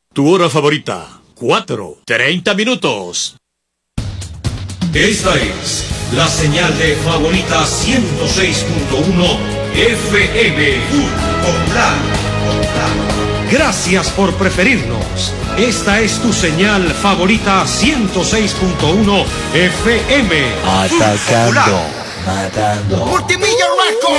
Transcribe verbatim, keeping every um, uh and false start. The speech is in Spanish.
Tu hora favorita, cuatro, treinta minutos. Esta es la señal de Favorita ciento seis punto uno F M Popular. Gracias por preferirnos. Esta es tu señal Favorita ciento seis punto uno F M. Atacando, matando. Multimillion Records.